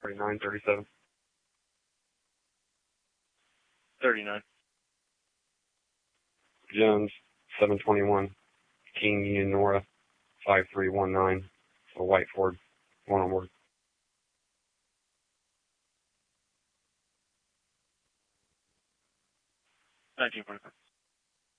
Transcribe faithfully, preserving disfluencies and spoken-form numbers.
thirty-nine thirty-seven. thirty-nine. Jones, seven twenty-one. King Union Nora, five three one nine. For White Ford, one onward. nineteen forty-five.